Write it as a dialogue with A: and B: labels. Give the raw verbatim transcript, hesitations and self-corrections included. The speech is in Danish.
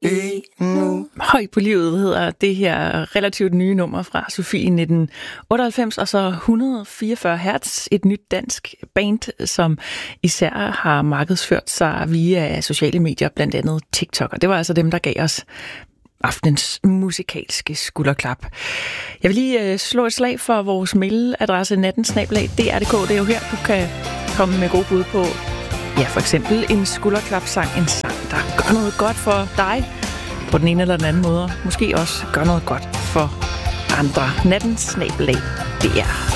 A: endnu.
B: Høj på livet hedder det her relativt nye nummer fra Sofie nitten otteoghalvfems, og så et hundrede og fireogfyrre hertz, et nyt dansk band, som især har markedsført sig via sociale medier, blandt andet TikTok. Og det var altså dem, der gav os aftenens musikalske skulderklap. Jeg vil lige øh, slå et slag for vores mailadresse natten snabel-a d r punktum d k. Det er jo her, du kan komme med gode bud på, ja, for eksempel en skulderklapsang, en sang, der gør noget godt for dig på den ene eller den anden måde. Måske også gør noget godt for andre. Natten snabel-a d r